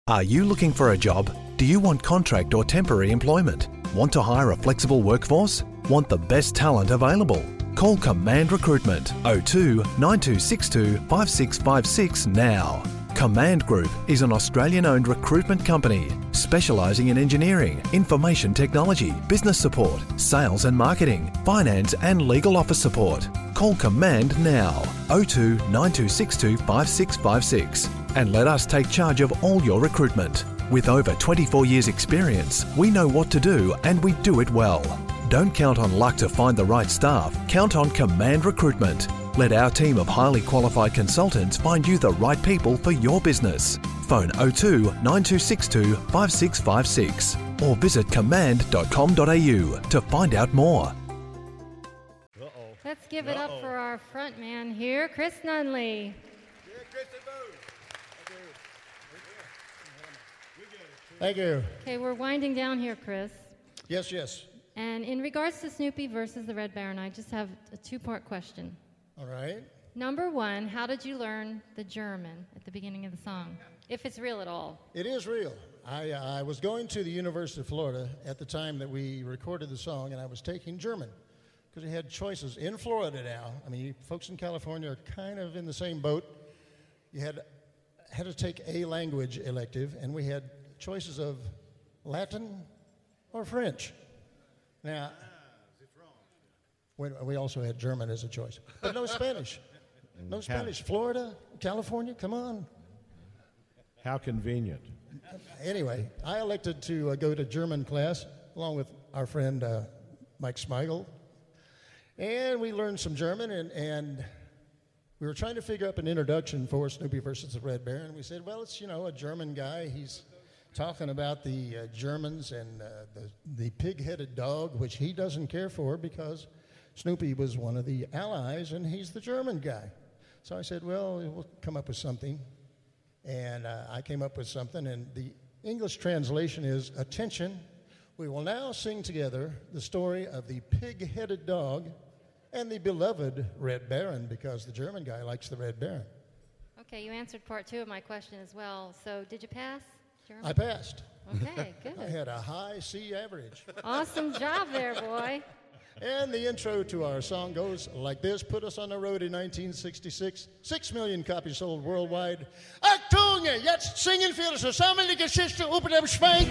Are you looking for a job? Do you want contract or temporary employment? Want to hire a flexible workforce? Want the best talent available? Call Command Recruitment 02 9262 5656 now. Command Group is an Australian-owned recruitment company specialising in engineering, information technology, business support, sales and marketing, finance and legal office support. Call Command now 02 9262 5656 and let us take charge of all your recruitment. With over 24 years experience, we know what to do and we do it well. Don't count on luck to find the right staff. Count on Command Recruitment. Let our team of highly qualified consultants find you the right people for your business. Phone 02 9262 5656 or visit command.com.au to find out more. Let's give it up for our front man here, Chris Nunley. Thank you. Okay, we're winding down here, Chris. Yes. And in regards to Snoopy versus the Red Baron, I just have a two-part question. All right. Number one, how did you learn the German at the beginning of the song? If it's real at all. It is real. I was going to the University of Florida at the time that we recorded the song, and I was taking German because we had choices in Florida now. I mean, you folks in California are kind of in the same boat. You had to take a language elective, and we had choices of Latin or French. Now, we also had German as a choice, but no Spanish. No Spanish. Florida, California, come on. How convenient. Anyway, I elected to go to German class along with our friend Mike Smigel, and we learned some German, and we were trying to figure out an introduction for Snoopy versus the Red Baron. We said, well, it's, a German guy. He's talking about the Germans and the pig-headed dog, which he doesn't care for because Snoopy was one of the allies and he's the German guy. So I said, well, we'll come up with something. And I came up with something, and the English translation is, attention, we will now sing together the story of the pig-headed dog and the beloved Red Baron, because the German guy likes the Red Baron. Okay, you answered part two of my question as well. So did you pass German? I passed. Okay, good. I had a high C average. Awesome job there, boy. And the intro to our song goes like this. Put us on the road in 1966. 6 million copies sold worldwide. Achtung, jetzt singen wir zusammen die Geschichte über den Schwein.